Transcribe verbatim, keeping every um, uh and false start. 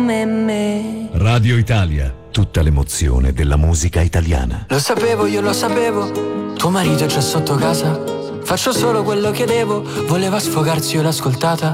come me. Radio Italia, tutta l'emozione della musica italiana. Lo sapevo, io lo sapevo, tuo marito è già sotto casa. Faccio solo quello che devo, voleva sfogarsi, io l'ho ascoltata.